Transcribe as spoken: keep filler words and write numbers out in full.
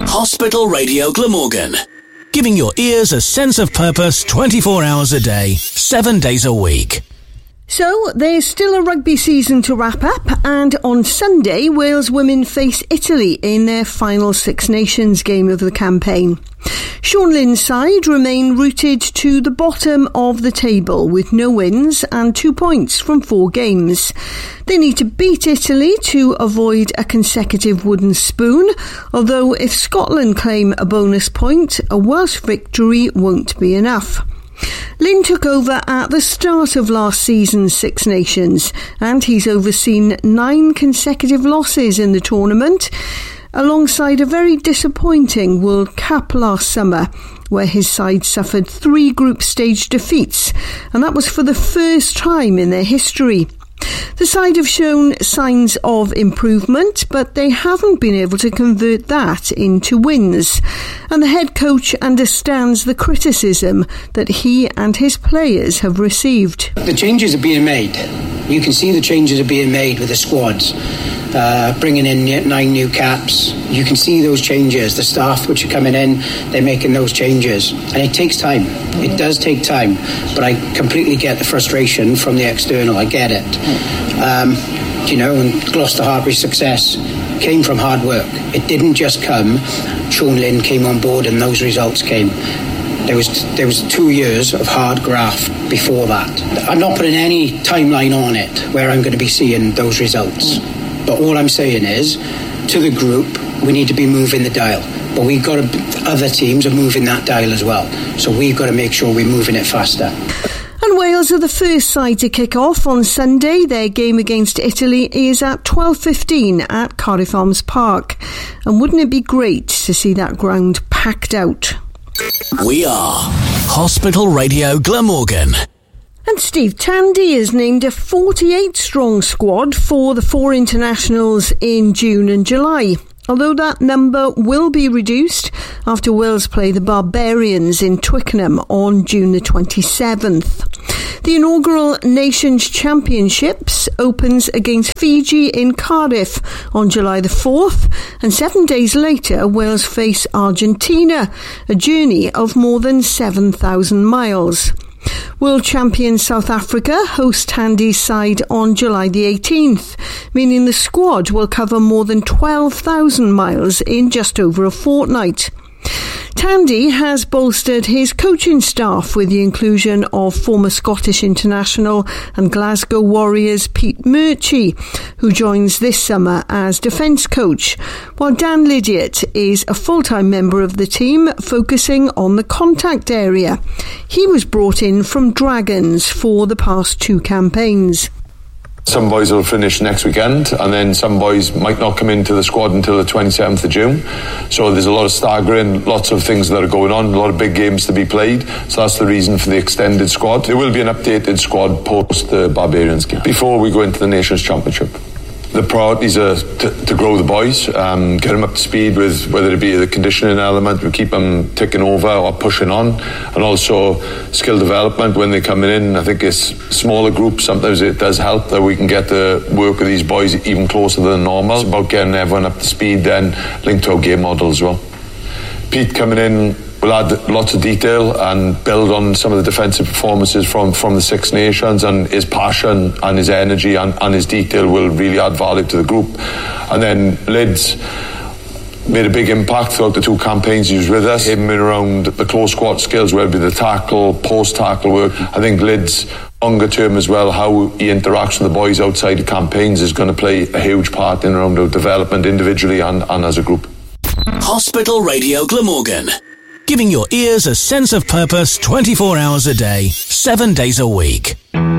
Hospital Radio Glamorgan. Giving your ears a sense of purpose twenty-four hours a day, seven days a week. So, there's still a rugby season to wrap up, and on Sunday, Wales women face Italy in their final Six Nations game of the campaign. Sean Lynn's side remain rooted to the bottom of the table with no wins and two points from four games. They need to beat Italy to avoid a consecutive wooden spoon, although if Scotland claim a bonus point, a Welsh victory won't be enough. Lynn took over at the start of last season's Six Nations, and he's overseen nine consecutive losses in the tournament, alongside a very disappointing World Cup last summer, where his side suffered three group stage defeats, and that was for the first time in their history. The side have shown signs of improvement, but they haven't been able to convert that into wins. And the head coach understands the criticism that he and his players have received. The changes are being made. You can see the changes are being made with the squads. Uh, bringing in nine new caps. You can see those changes. The staff which are coming in, they're making those changes. And it takes time. It does take time. But I completely get the frustration from the external. I get it. Um, you know, and Gloucester Hartpury's success came from hard work. It didn't just come. Sean Lynn came on board and those results came. There was there was two years of hard graft before that. I'm not putting any timeline on it where I'm going to be seeing those results. But all I'm saying is, to the group, we need to be moving the dial. But we've got to, other teams are moving that dial as well. So we've got to make sure we're moving it faster. And Wales are the first side to kick off on Sunday. Their game against Italy is at twelve fifteen at Cardiff Arms Park. And wouldn't it be great to see that ground packed out? We are Hospital Radio Glamorgan. And Steve Tandy is named a forty-eight strong squad for the four internationals in June and July, although that number will be reduced after Wales play the Barbarians in Twickenham on June the twenty-seventh. The inaugural Nations Championships opens against Fiji in Cardiff on July the fourth, and seven days later Wales face Argentina, a journey of more than seven thousand miles. World champion South Africa host Tandy's side on July the eighteenth, meaning the squad will cover more than twelve thousand miles in just over a fortnight. Tandy has bolstered his coaching staff with the inclusion of former Scottish international and Glasgow Warriors Pete Murchie, who joins this summer as defence coach, while Dan Lydiate is a full-time member of the team focusing on the contact area. He was brought in from Dragons for the past two campaigns. Some boys will finish next weekend, and then some boys might not come into the squad until the twenty-seventh of June. So there's a lot of staggering, lots of things that are going on, a lot of big games to be played. So that's the reason for the extended squad. There will be an updated squad post the Barbarians game before we go into the Nations Championship. The priorities are to, to grow the boys, um, get them up to speed with whether it be the conditioning element, we keep them ticking over or pushing on, and also skill development when they're coming in. I think it's smaller groups, sometimes it does help that we can get to work with these boys even closer than normal. It's about getting everyone up to speed, then linked to our game model as well. Pete coming in will add lots of detail and build on some of the defensive performances from, from the Six Nations, and his passion and his energy and, and his detail will really add value to the group. And then Lids made a big impact throughout the two campaigns he was with us, him around the close squat skills, whether it be the tackle, post-tackle work. I think Lids, longer term as well, how he interacts with the boys outside the campaigns is going to play a huge part in around our development individually and, and as a group. Hospital Radio Glamorgan. Giving your ears a sense of purpose twenty-four hours a day, seven days a week.